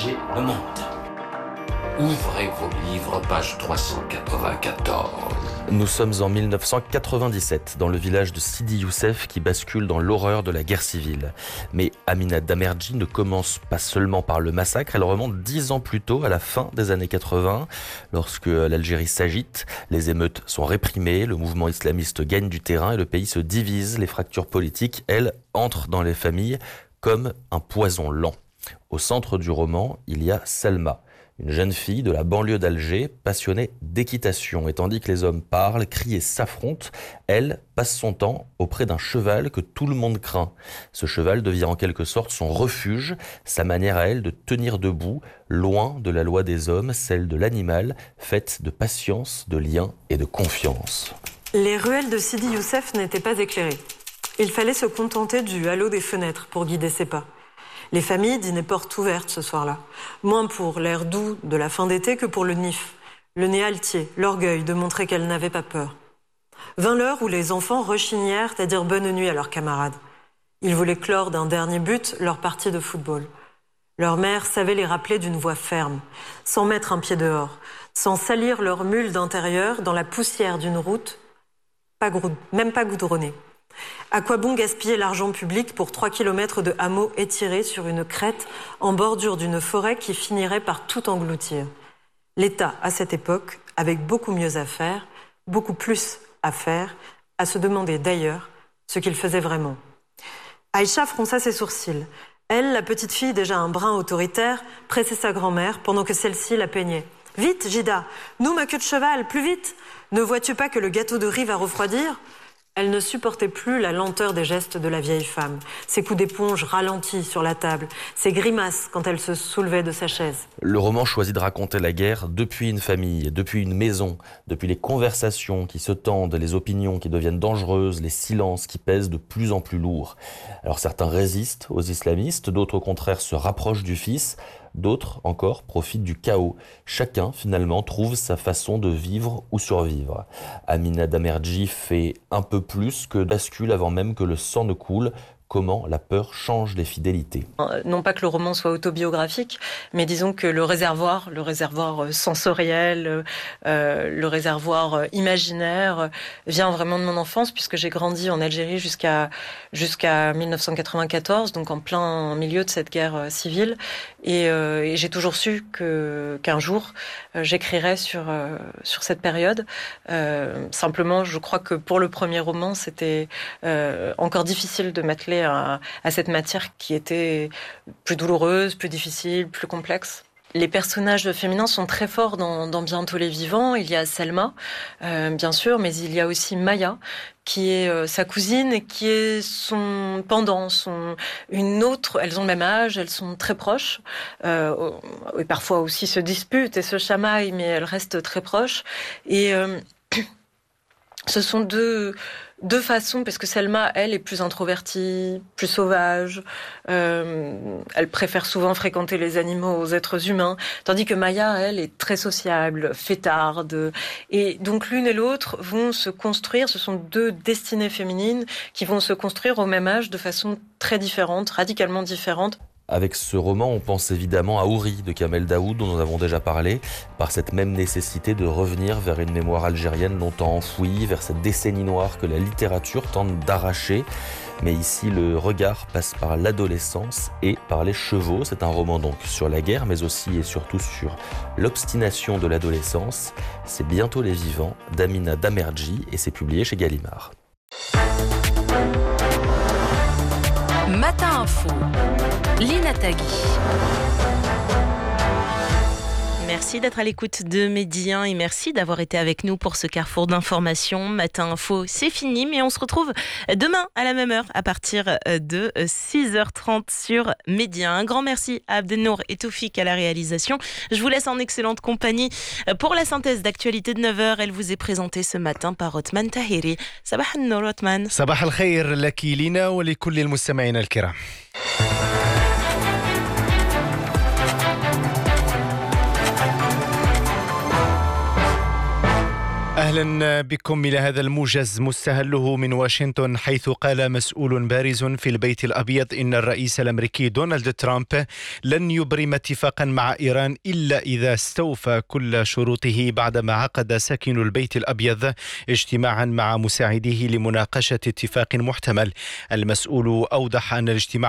changer le monde. Ouvrez vos livres, page 394. Nous sommes en 1997, dans le village de Sidi Youssef qui bascule dans l'horreur de la guerre civile. Mais Amina Damerji ne commence pas seulement par le massacre, elle remonte 10 ans plus tôt, à la fin des années 80, lorsque l'Algérie s'agite, les émeutes sont réprimées, le mouvement islamiste gagne du terrain et le pays se divise. Les fractures politiques, elles, entrent dans les familles comme un poison lent. Au centre du roman, il y a Selma, une jeune fille de la banlieue d'Alger, passionnée d'équitation. Et tandis que les hommes parlent, crient et s'affrontent, elle passe son temps auprès d'un cheval que tout le monde craint. Ce cheval devient en quelque sorte son refuge, sa manière à elle de tenir debout, loin de la loi des hommes, celle de l'animal, faite de patience, de lien et de confiance. Les ruelles de Sidi Youssef n'étaient pas éclairées. Il fallait se contenter du halo des fenêtres pour guider ses pas. Les familles dînaient portes ouvertes ce soir-là. Moins pour l'air doux de la fin d'été que pour le nif, le nez altier, l'orgueil de montrer qu'elles n'avaient pas peur. Vint l'heure où les enfants rechignèrent à dire bonne nuit à leurs camarades. Ils voulaient clore d'un dernier but leur partie de football. Leur mère savait les rappeler d'une voix ferme, sans mettre un pied dehors, sans salir leur mule d'intérieur dans la poussière d'une route, même pas goudronnée. À quoi bon gaspiller l'argent public pour 3 kilomètres de hameaux étirés sur une crête en bordure d'une forêt qui finirait par tout engloutir? L'État, à cette époque, avait beaucoup mieux à faire, beaucoup plus à faire, à se demander d'ailleurs ce qu'il faisait vraiment. Aïcha fronça ses sourcils. Elle, la petite fille déjà un brin autoritaire, pressait sa grand-mère pendant que celle-ci la peignait. « Vite, Gida, nous ma queue de cheval, plus vite! Ne vois-tu pas que le gâteau de riz va refroidir ?» Elle ne supportait plus la lenteur des gestes de la vieille femme, ses coups d'éponge ralentis sur la table, ses grimaces quand elle se soulevait de sa chaise. Le roman choisit de raconter la guerre depuis une famille, depuis une maison, depuis les conversations qui se tendent, les opinions qui deviennent dangereuses, les silences qui pèsent de plus en plus lourds. Alors certains résistent aux islamistes, d'autres au contraire se rapprochent du fils, d'autres encore profitent du chaos. Chacun finalement trouve sa façon de vivre ou survivre. Amina Damerji fait un peu plus que bascule avant même que le sang ne coule. Comment la peur change les fidélités. Non pas que le roman soit autobiographique, mais disons que le réservoir sensoriel, le réservoir imaginaire vient vraiment de mon enfance, puisque j'ai grandi en Algérie jusqu'à 1994, donc en plein milieu de cette guerre civile. Et j'ai toujours su qu'un jour, j'écrirais sur cette période. Simplement, je crois que pour le premier roman, c'était encore difficile de m'atteler à cette matière qui était plus douloureuse, plus difficile, plus complexe. Les personnages féminins sont très forts dans Bientôt les vivants. Il y a Selma, bien sûr, mais il y a aussi Maya, qui est sa cousine et qui est son pendant, une autre. Elles ont le même âge, elles sont très proches, et parfois aussi se disputent et se chamaillent, mais elles restent très proches. Et ce sont deux façons, parce que Selma, elle, est plus introvertie, plus sauvage. Elle préfère souvent fréquenter les animaux aux êtres humains, tandis que Maya, elle, est très sociable, fêtarde. Et donc l'une et l'autre vont se construire, ce sont deux destinées féminines qui vont se construire au même âge de façon très différente, radicalement différente. Avec ce roman, on pense évidemment à Houri de Kamel Daoud, dont nous avons déjà parlé, par cette même nécessité de revenir vers une mémoire algérienne longtemps enfouie, vers cette décennie noire que la littérature tente d'arracher. Mais ici, le regard passe par l'adolescence et par les chevaux. C'est un roman donc sur la guerre, mais aussi et surtout sur l'obstination de l'adolescence. C'est Bientôt les vivants d'Amina Damerji et c'est publié chez Gallimard. Matin Info, Lina Tagui. Merci d'être à l'écoute de Midi 1 et merci d'avoir été avec nous pour ce carrefour d'information. Matin Info, c'est fini, mais on se retrouve demain à la même heure à partir de 6h30 sur Midi 1. Un grand merci à Abdelnour et Toufik à la réalisation. Je vous laisse en excellente compagnie pour la synthèse d'actualité de 9h. Elle vous est présentée ce matin par Othman Tahiri. Sabah al-nour, Othman. Sabah al-khair laki lina wa li kulli al-mustami'in al-kiram. أهلا بكم إلى هذا الموجز مستهله من واشنطن، حيث قال مسؤول بارز في البيت الأبيض إن الرئيس الأمريكي دونالد ترامب لن يبرم اتفاقا مع إيران إلا إذا استوفى كل شروطه، بعدما عقد ساكن البيت الأبيض اجتماعا مع مساعديه لمناقشة اتفاق محتمل. المسؤول أوضح أن الاجتماع